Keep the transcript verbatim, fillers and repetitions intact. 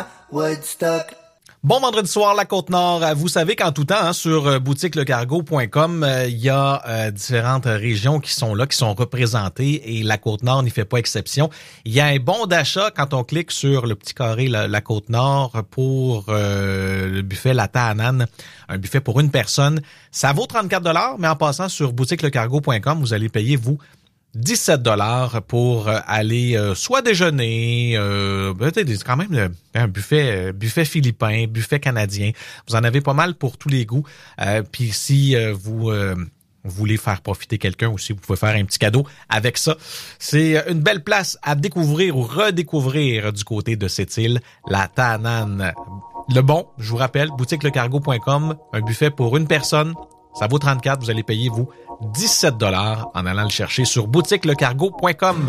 Woodstock. Bon vendredi soir, la Côte-Nord. Vous savez qu'en tout temps, hein, sur boutique le cargo point com, il euh, y a euh, différentes régions qui sont là, qui sont représentées, et la Côte-Nord n'y fait pas exception. Il y a un bon d'achat quand on clique sur le petit carré la, la Côte-Nord pour euh, le buffet La Tahanane, un buffet pour une personne. Ça vaut trente-quatre dollars, mais en passant sur boutique le cargo point com, vous allez payer, vous, dix-sept dollars pour aller euh, soit déjeuner, euh, c'est quand même euh, un buffet euh, buffet philippin, buffet canadien. Vous en avez pas mal pour tous les goûts. Euh, Puis si euh, vous euh, voulez faire profiter quelqu'un aussi, vous pouvez faire un petit cadeau avec ça. C'est une belle place à découvrir ou redécouvrir du côté de cette île, la Tahanane. Le bon, je vous rappelle, boutique le cargo point com, un buffet pour une personne. Ça vaut trente-quatre, vous allez payer, vous, dix-sept dollars en allant le chercher sur boutique le cargo point com.